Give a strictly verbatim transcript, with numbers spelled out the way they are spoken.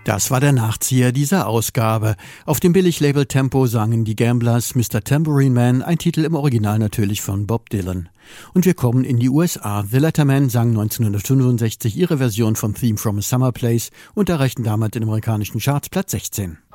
Das war der Nachzieher dieser Ausgabe. Auf dem Billiglabel Tempo sangen die Gamblers Mister Tambourine Man, ein Titel im Original natürlich von Bob Dylan. Und wir kommen in die U S A. The Lettermen sang neunzehnhundertfünfundsechzig ihre Version von Theme from a Summer Place und erreichten damit in amerikanischen Charts Platz sechzehn.